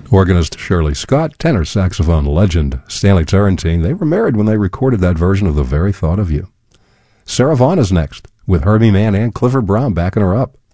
Organist Shirley Scott, tenor saxophone legend Stanley Turrentine, they were married when they recorded that version of The Very Thought of You. Sarah Vaughan is next, with Herbie Mann and Clifford Brown backing her up.